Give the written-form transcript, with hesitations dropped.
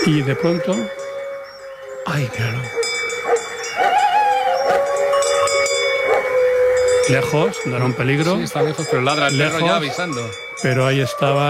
Y de pronto... ¡Ay, míralo! Lejos, no era un peligro. Sí, está lejos, pero ladra el perro ya avisando. Pero ahí estaba